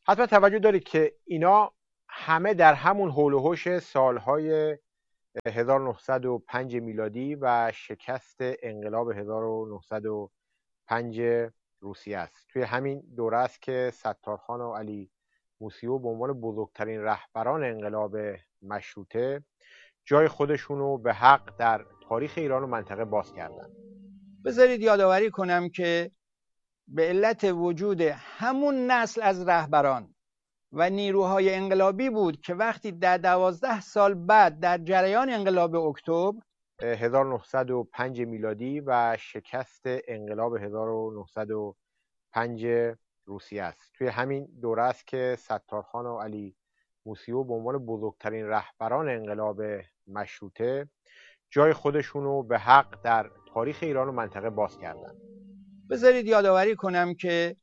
حتما توجه دارید که اینا همه در همون حول و حوش سالهای 1905 میلادی و شکست انقلاب 1905 روسیه است. توی همین دوره است که ستارخان و علی موسیو به عنوان بزرگترین رهبران انقلاب مشروطه جای خودشونو به حق در تاریخ ایران و منطقه باز کردن. بذارید یادآوری کنم که به علت وجود همون نسل از رهبران و نیروهای انقلابی بود که وقتی در 12 سال بعد در جریان انقلاب اکتبر 1905 میلادی و شکست انقلاب 1905 روسیه است. توی همین دوره است که ستارخان و علی موسیو به عنوان بزرگترین رهبران انقلاب مشروطه جای خودشونو به حق در تاریخ ایران و منطقه باز کردن. بذارید یادآوری کنم که